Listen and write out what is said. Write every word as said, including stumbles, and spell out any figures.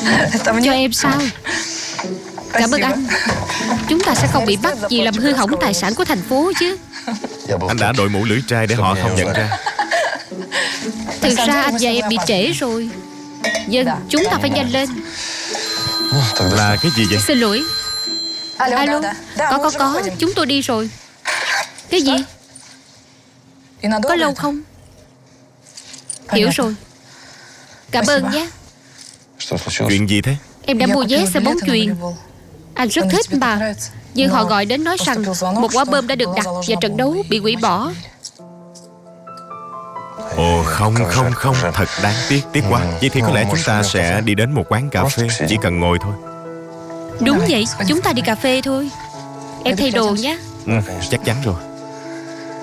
Cho em sao? Cảm ơn anh. Chúng ta sẽ không bị bắt vì làm hư hỏng tài sản của thành phố chứ. Anh đã đội mũ lưỡi trai để họ không nhận ra. Thực ra anh và em bị trễ rồi. Vâng, chúng ta phải nhanh lên. Là cái gì vậy? Xin lỗi. Alo. Có có có Chúng tôi đi rồi. Cái gì? Có lâu không? Hiểu rồi. Cảm ơn nhé. Chuyện gì thế? Em đã mua vé xe bóng chuyền. Anh rất thích mà. Nhưng họ gọi đến nói rằng một quả bom đã được đặt và trận đấu bị hủy bỏ. Ồ không không không, thật đáng tiếc, tiếc quá. Vậy thì có lẽ chúng ta sẽ đi đến một quán cà phê. Chỉ cần ngồi thôi. Đúng vậy, chúng ta đi cà phê thôi. Em thay đồ nhé. Ừ, chắc chắn rồi.